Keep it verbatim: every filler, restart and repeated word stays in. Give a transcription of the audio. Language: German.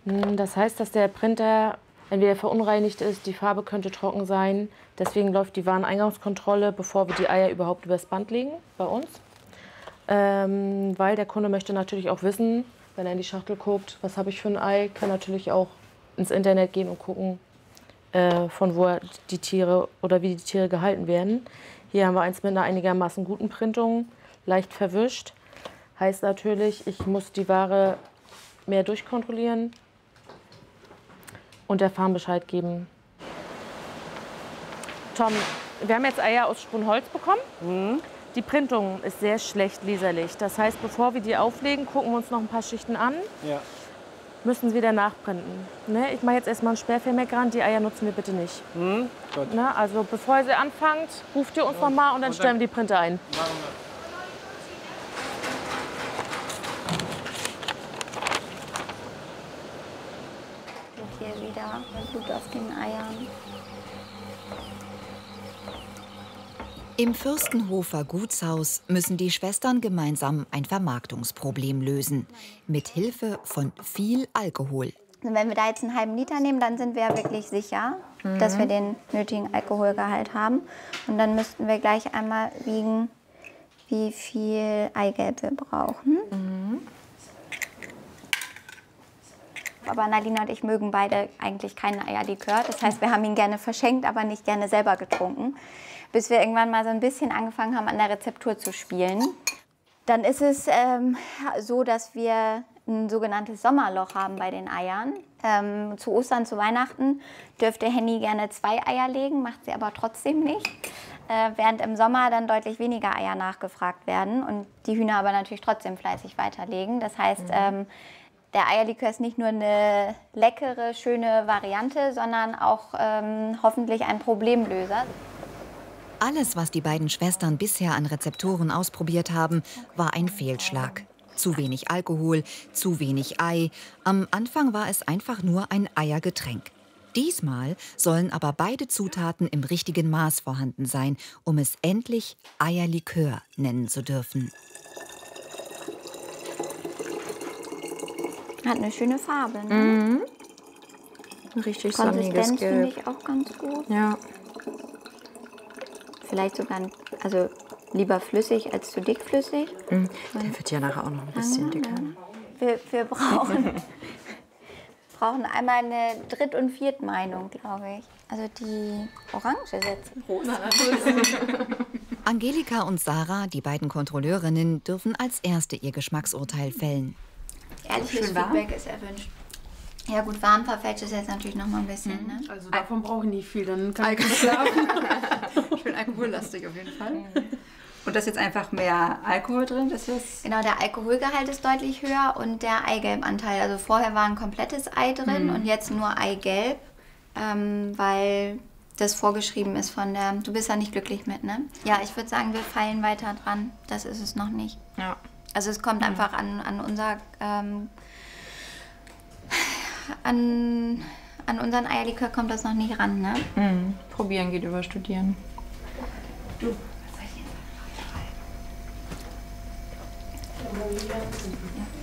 Das heißt, dass der Printer entweder verunreinigt ist, die Farbe könnte trocken sein. Deswegen läuft die Wareneingangskontrolle, bevor wir die Eier überhaupt übers Band legen bei uns. Ähm, weil der Kunde möchte natürlich auch wissen, wenn er in die Schachtel guckt, was habe ich für ein Ei, kann natürlich auch ins Internet gehen und gucken, äh, von wo die Tiere oder wie die Tiere gehalten werden. Hier haben wir eins mit einer einigermaßen guten Printung, leicht verwischt. Heißt natürlich, ich muss die Ware mehr durchkontrollieren und der Farm Bescheid geben. Tom, wir haben jetzt Eier aus Sponholz bekommen. Mhm. Die Printung ist sehr schlecht leserlich. Das heißt, bevor wir die auflegen, gucken wir uns noch ein paar Schichten an. Ja. Müssen sie wieder nachprinten. Ne? Ich mache jetzt erstmal einen Sperrfilm ran. Die Eier nutzen wir bitte nicht. Mhm. Ne? Also bevor ihr sie anfangt, ruft ihr uns ja. nochmal und dann und stellen wir die Printer ein. Machen wir. Hier wieder Blut auf den Eiern. Im Fürstenhofer Gutshaus müssen die Schwestern gemeinsam ein Vermarktungsproblem lösen. Mit Hilfe von viel Alkohol. Wenn wir da jetzt einen halben Liter nehmen, dann sind wir ja wirklich sicher, mhm. dass wir den nötigen Alkoholgehalt haben. Und dann müssten wir gleich einmal wiegen, wie viel Eigelb wir brauchen. Mhm. Aber Annalena und ich mögen beide eigentlich keinen Eierlikör. Das heißt, wir haben ihn gerne verschenkt, aber nicht gerne selber getrunken. Bis wir irgendwann mal so ein bisschen angefangen haben, an der Rezeptur zu spielen. Dann ist es ähm, so, dass wir ein sogenanntes Sommerloch haben bei den Eiern. Ähm, zu Ostern, zu Weihnachten dürfte Henny gerne zwei Eier legen, macht sie aber trotzdem nicht. Äh, während im Sommer dann deutlich weniger Eier nachgefragt werden und die Hühner aber natürlich trotzdem fleißig weiterlegen. Das heißt, mhm. ähm, der Eierlikör ist nicht nur eine leckere, schöne Variante, sondern auch ähm, hoffentlich ein Problemlöser. Alles, was die beiden Schwestern bisher an Rezepturen ausprobiert haben, war ein Fehlschlag. Zu wenig Alkohol, zu wenig Ei. Am Anfang war es einfach nur ein Eiergetränk. Diesmal sollen aber beide Zutaten im richtigen Maß vorhanden sein, um es endlich Eierlikör nennen zu dürfen. Hat eine schöne Farbe, ne? Mhm. Richtig sonniges Konsistenz finde Gelb. ich auch ganz gut. Ja. Vielleicht sogar, also lieber flüssig als zu dickflüssig. Mhm. Der wird ja nachher auch noch ein bisschen dicker. Wir, wir brauchen, brauchen einmal eine Dritt- und Viertmeinung, glaube ich. Also die Orange setzen. Angelika und Sarah, die beiden Kontrolleurinnen, dürfen als Erste ihr Geschmacksurteil fällen. Ehrliches Feedback ist erwünscht. Ja gut, warm verfälscht ist jetzt natürlich noch mal ein bisschen. Mhm. Ne? Also davon brauche ich nicht viel, dann kann ich gut schlafen. Schön alkohollastig auf jeden Fall. Mhm. Und da ist jetzt einfach mehr Alkohol drin? Das ist Genau, der Alkoholgehalt ist deutlich höher und der Eigelbanteil. Also vorher war ein komplettes Ei drin mhm. und jetzt nur Eigelb, ähm, weil das vorgeschrieben ist von der... Du bist ja nicht glücklich mit, ne? Ja, ich würde sagen, wir feilen weiter dran. Das ist es noch nicht. Ja. Also es kommt mhm. einfach an, an unser... Ähm, An, an unseren Eierlikör kommt das noch nicht ran, ne? Mhm. Probieren geht über Studieren. Du, was soll ich jetzt schreiben?